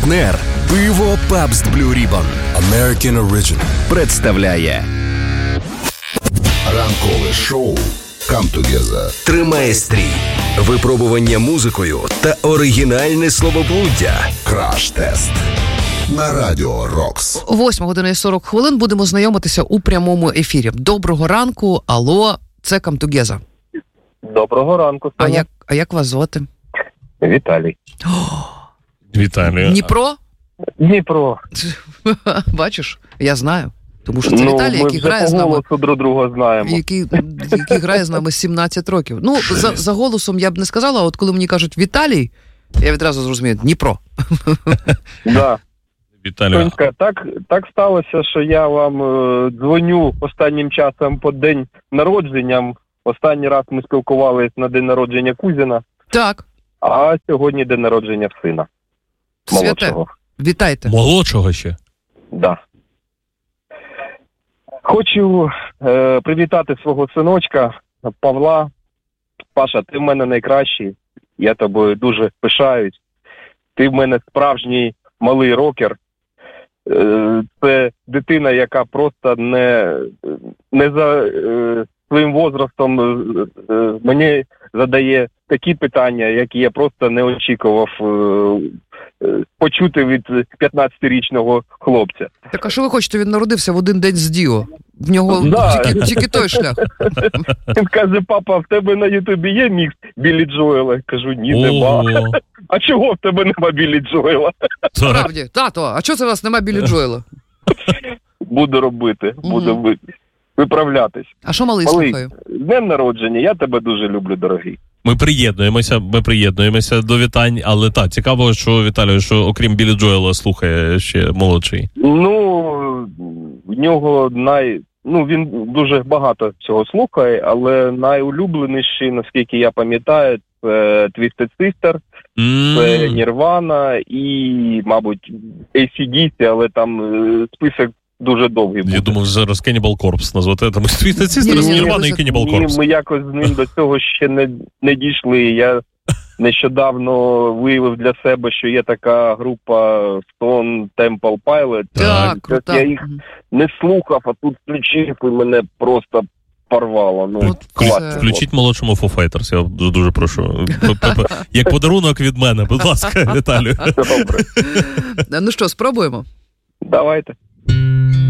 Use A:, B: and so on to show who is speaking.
A: Партнер пиво Pabst Blue Ribbon American Original представляє
B: ранкове шоу Come Together.
A: Тримає стрій, випробування музикою та оригінальне словоблуддя.
B: Краш-тест на Радіо Рокс.
C: 8:40 будемо знайомитися у прямому ефірі. Доброго ранку, алло, це Come Together.
D: Доброго ранку.
C: А як вас звати?
D: Віталій.
E: Віталій.
D: Дніпро.
C: Бачиш, я знаю. Тому що це Віталій, який грає з нами.
D: Ми по голосу друг друга знаємо.
C: Який грає з нами 17 років. Ну, за голосом я б не сказала, а от коли мені кажуть Віталій, я відразу зрозумію, Дніпро.
D: Да.
E: Віталій.
D: Сонька, так сталося, що я вам дзвоню останнім часом по день народження. Останній раз ми спілкувалися на день народження Кузіна.
C: Так.
D: А сьогодні день народження сина. Молодшого.
C: Вітайте.
E: Молодшого ще?
D: Да. Хочу привітати свого синочка Павла. Паша, ти в мене найкращий. Я тобою дуже пишаюсь. Ти в мене справжній малий рокер. Це дитина, яка просто не за своїм возрастом мені задає такі питання, які я просто не очікував почути від 15-річного хлопця.
C: Так а що ви хочете? Він народився в один день з Діо. В нього тільки той шлях.
D: Він каже: папа, в тебе на Ютубі є мікс Біллі Джоела? Кажу, ні, нема. А чого в тебе нема Біллі Джоела?
C: Справді, тато, а чого це у вас нема Біллі Джоела?
D: Буду робити, буду виправлятись.
C: А що малий слухає?
D: З днем народження, я тебе дуже люблю, дорогий.
E: Ми приєднуємося до вітань, але цікаво, що Віталію, що окрім Біллі Джоела слухає ще молодший.
D: Ну, в нього він дуже багато цього слухає, але найулюбленіший, наскільки я пам'ятаю, це Twisted Sister, це Nirvana і, мабуть, AC/DC, але там список дуже довгий був.
E: Я думав, зараз Cannibal Corpse назвати. Там Twisted Sister, Nirvana і Cannibal Corpse.
D: Ні, ми якось з ним до цього ще не дійшли. Я нещодавно виявив для себе, що є така група Stone Temple Pilots.
C: Так.
D: Я їх не слухав, а тут включив і мене просто порвало.
E: Включіть молодшому Foo Fighters, я дуже прошу. Як подарунок від мене, будь ласка, Віталію.
D: Добре.
C: Ну що, спробуємо?
D: Давайте.